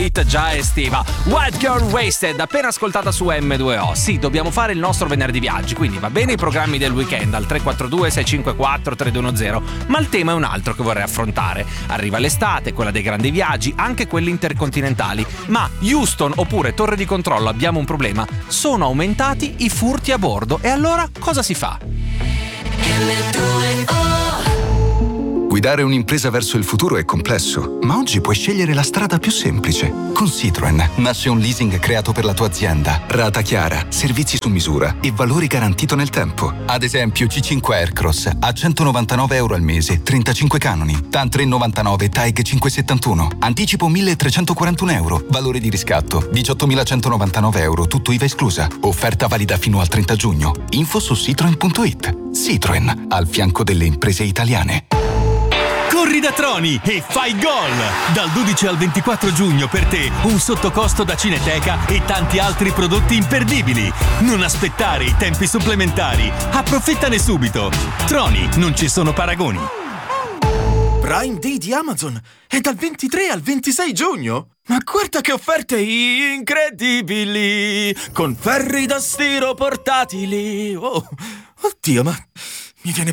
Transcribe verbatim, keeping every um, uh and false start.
hit già estiva. Wild Girl Wasted, appena ascoltata su emme due o. Sì, dobbiamo fare il nostro venerdì viaggi, quindi va bene i programmi del weekend al tre quattro due sei cinque quattro tre due uno zero, ma il tema è un altro che vorrei affrontare. Arriva l'estate, quella dei grandi viaggi, anche quelli intercontinentali. Ma Houston oppure Torre di Controllo, abbiamo un problema. Sono aumentati i furti a bordo e allora cosa si fa? Guidare un'impresa verso il futuro è complesso, ma oggi puoi scegliere la strada più semplice. Con Citroen nasce un leasing creato per la tua azienda. Rata chiara, servizi su misura e valori garantito nel tempo. Ad esempio C cinque Aircross a centonovantanove euro al mese, trentacinque canoni. TAN tre novantanove, TAEG cinquecentosettantuno. Anticipo milletrecentoquarantuno euro. Valore di riscatto diciottomilacentonovantanove euro, tutto I V A esclusa. Offerta valida fino al trenta giugno. Info su citroen punto it. Citroen, al fianco delle imprese italiane. Corri da Troni e fai gol! Dal dodici al ventiquattro giugno per te un sottocosto da Cineteca e tanti altri prodotti imperdibili. Non aspettare i tempi supplementari. Approfittane subito. Troni, non ci sono paragoni. Prime Day di Amazon è dal ventitré al ventisei giugno. Ma guarda che offerte incredibili! Con ferri da stiro portatili. Oh, oddio, ma mi viene